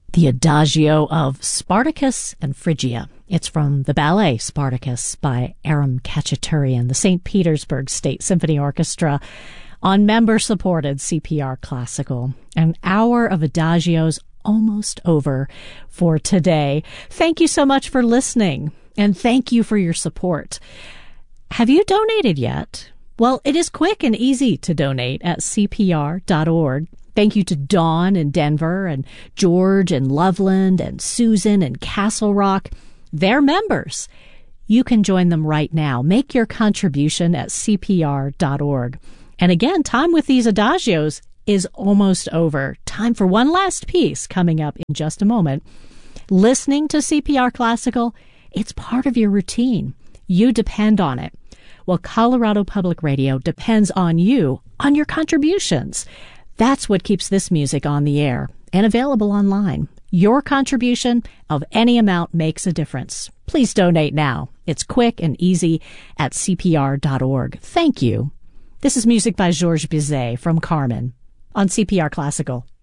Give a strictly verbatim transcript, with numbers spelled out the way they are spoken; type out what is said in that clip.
the Adagio of Spartacus and Phrygia. It's from the ballet Spartacus by Aram Khachaturian, the Saint Petersburg State Symphony Orchestra, on member-supported C P R Classical. An hour of Adagios almost over for today. Thank you so much for listening, and thank you for your support. Have you donated yet? Well, it is quick and easy to donate at C P R dot org. Thank you to Dawn in Denver and George in Loveland and Susan in Castle Rock. They're members. You can join them right now. Make your contribution at C P R dot org. And again, time with these Adagios is almost over. Time for one last piece coming up in just a moment. Listening to C P R Classical, it's part of your routine. You depend on it. Well, Colorado Public Radio depends on you, on your contributions. That's what keeps this music on the air and available online. Your contribution of any amount makes a difference. Please donate now. It's quick and easy at C P R dot org. Thank you. This is music by Georges Bizet from Carmen on C P R Classical.